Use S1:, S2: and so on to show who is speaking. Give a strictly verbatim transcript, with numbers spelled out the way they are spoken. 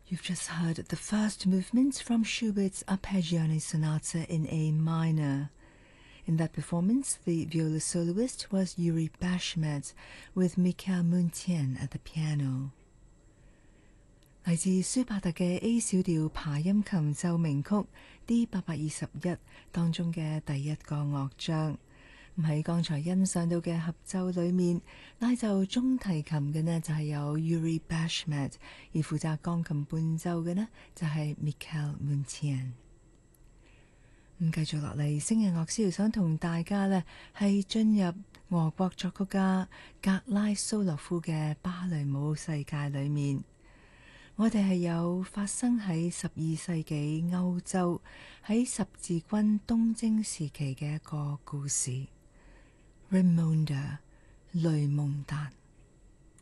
S1: You've just heard the first movement from Schubert's Arpeggione Sonata in A minor. In that performance, the viola soloist was Yuri Bashmet, with Mikhail Muntien at the piano. 嚟自舒伯特嘅 A 小調爬音琴奏鳴曲 D 八百二十一當中嘅第一個樂章。喺剛才欣賞到嘅合奏裏面，拉奏中提琴嘅呢就係有 Yuri Bashmet， 而負責鋼琴伴奏嘅呢就係 Mikhail Muntien。咁繼續落嚟，星日樂師想同大家呢係進入俄國作曲家格拉蘇洛夫嘅芭蕾舞世界裏面。我哋係有發生喺十二世紀歐洲喺十字軍東征時期嘅一個故事。Raymonda 雷蒙達。